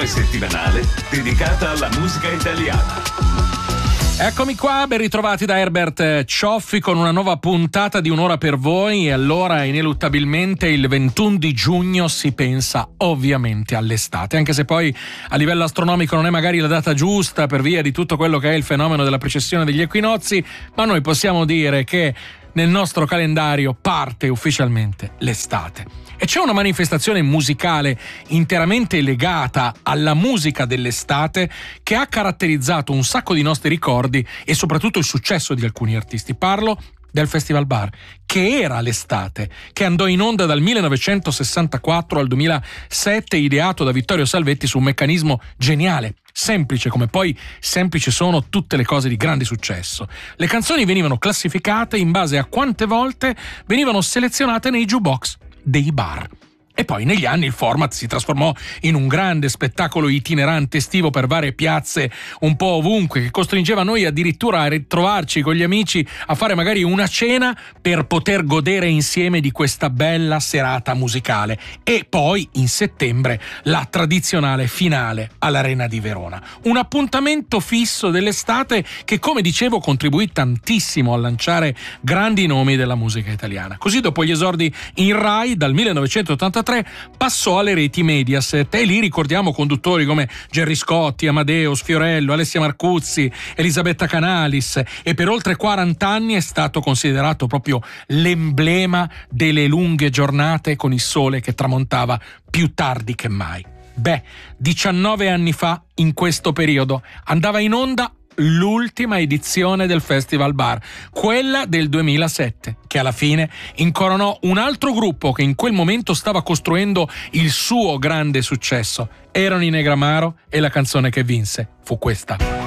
trasmissione settimanale dedicata alla musica italiana. Eccomi qua, ben ritrovati da Herbert Cioffi con una nuova puntata di Un'ora per voi. E allora, ineluttabilmente, il 21 di giugno si pensa ovviamente all'estate, anche se poi a livello astronomico non è magari la data giusta per via di tutto quello che è il fenomeno della precessione degli equinozi, ma noi possiamo dire che nel nostro calendario parte ufficialmente l'estate. E c'è una manifestazione musicale interamente legata alla musica dell'estate che ha caratterizzato un sacco di nostri ricordi e soprattutto il successo di alcuni artisti. Parlo del Festival Bar, che era l'estate, che andò in onda dal 1964 al 2007, ideato da Vittorio Salvetti su un meccanismo geniale, semplice come poi semplici sono tutte le cose di grande successo. Le canzoni venivano classificate in base a quante volte venivano selezionate nei jukebox dei bar. E poi negli anni il format si trasformò in un grande spettacolo itinerante estivo per varie piazze un po' ovunque, che costringeva noi addirittura a ritrovarci con gli amici a fare magari una cena per poter godere insieme di questa bella serata musicale. E poi in settembre la tradizionale finale all'Arena di Verona. Un appuntamento fisso dell'estate che, come dicevo, contribuì tantissimo a lanciare grandi nomi della musica italiana. Così, dopo gli esordi in Rai dal 1983, passò alle reti Mediaset e lì ricordiamo conduttori come Gerry Scotti, Amadeus, Fiorello, Alessia Marcuzzi, Elisabetta Canalis, e per oltre 40 anni è stato considerato proprio l'emblema delle lunghe giornate con il sole che tramontava più tardi che mai. 19 anni fa, in questo periodo, andava in onda l'ultima edizione del Festival Bar, quella del 2007, che alla fine incoronò un altro gruppo che in quel momento stava costruendo il suo grande successo. Erano i Negramaro e la canzone che vinse fu questa.